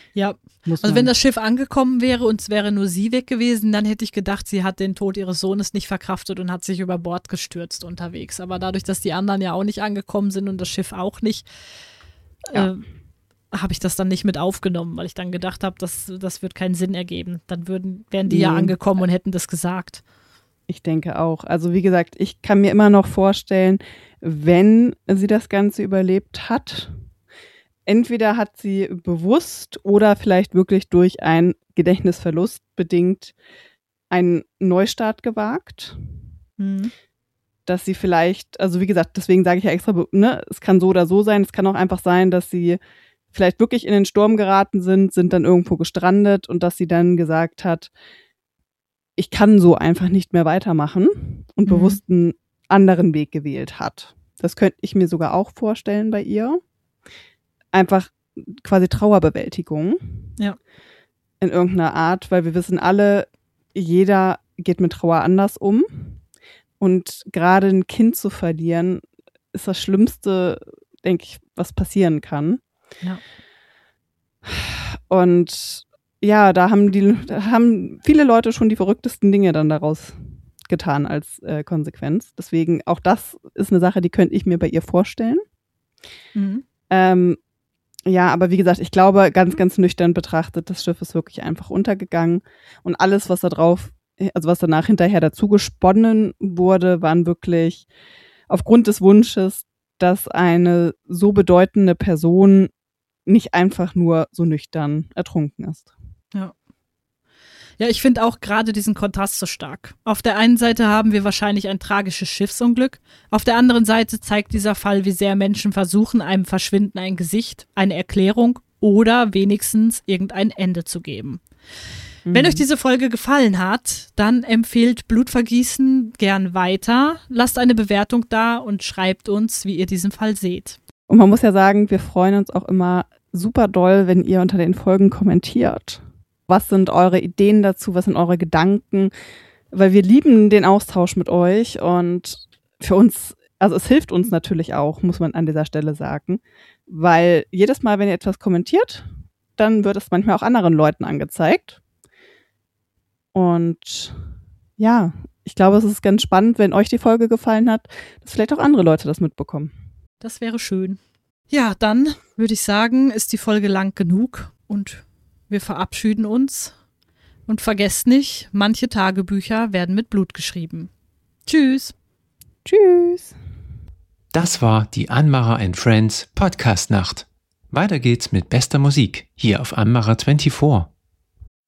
Ja, also wenn das Schiff angekommen wäre und es wäre nur sie weg gewesen, dann hätte ich gedacht, sie hat den Tod ihres Sohnes nicht verkraftet und hat sich über Bord gestürzt unterwegs. Aber dadurch, dass die anderen ja auch nicht angekommen sind und das Schiff auch nicht, habe ich das dann nicht mit aufgenommen, weil ich dann gedacht habe, das wird keinen Sinn ergeben. Dann wären die ja angekommen und hätten das gesagt. Ich denke auch. Also wie gesagt, ich kann mir immer noch vorstellen, wenn sie das Ganze überlebt hat, entweder hat sie bewusst oder vielleicht wirklich durch einen Gedächtnisverlust bedingt einen Neustart gewagt. Dass sie vielleicht, also wie gesagt, deswegen sage ich ja extra, ne, es kann so oder so sein. Es kann auch einfach sein, dass sie vielleicht wirklich in den Sturm geraten sind dann irgendwo gestrandet und dass sie dann gesagt hat, ich kann so einfach nicht mehr weitermachen und bewusst einen anderen Weg gewählt hat. Das könnte ich mir sogar auch vorstellen bei ihr. Einfach quasi Trauerbewältigung. Ja. In irgendeiner Art, weil wir wissen alle, jeder geht mit Trauer anders um. Und gerade ein Kind zu verlieren, ist das Schlimmste, denke ich, was passieren kann. Ja. Und ja, da haben viele Leute schon die verrücktesten Dinge dann daraus getan als Konsequenz. Deswegen, auch das ist eine Sache, die könnte ich mir bei ihr vorstellen. Ja, aber wie gesagt, ich glaube, ganz, ganz nüchtern betrachtet, das Schiff ist wirklich einfach untergegangen. Und alles, was was danach hinterher dazu gesponnen wurde, waren wirklich aufgrund des Wunsches, dass eine so bedeutende Person nicht einfach nur so nüchtern ertrunken ist. Ja. Ja, ich finde auch gerade diesen Kontrast so stark. Auf der einen Seite haben wir wahrscheinlich ein tragisches Schiffsunglück. Auf der anderen Seite zeigt dieser Fall, wie sehr Menschen versuchen, einem Verschwinden ein Gesicht, eine Erklärung oder wenigstens irgendein Ende zu geben. Wenn euch diese Folge gefallen hat, dann empfehlt Blutvergießen gern weiter. Lasst eine Bewertung da und schreibt uns, wie ihr diesen Fall seht. Und man muss ja sagen, wir freuen uns auch immer super doll, wenn ihr unter den Folgen kommentiert. Was sind eure Ideen dazu? Was sind eure Gedanken? Weil wir lieben den Austausch mit euch und für uns, also es hilft uns natürlich auch, muss man an dieser Stelle sagen, weil jedes Mal, wenn ihr etwas kommentiert, dann wird es manchmal auch anderen Leuten angezeigt. Und ja, ich glaube, es ist ganz spannend, wenn euch die Folge gefallen hat, dass vielleicht auch andere Leute das mitbekommen. Das wäre schön. Ja, dann würde ich sagen, ist die Folge lang genug und wir verabschieden uns. Und vergesst nicht, manche Tagebücher werden mit Blut geschrieben. Tschüss. Tschüss. Das war die Anmacher & Friends Podcast-Nacht. Weiter geht's mit bester Musik hier auf Anmacher 24.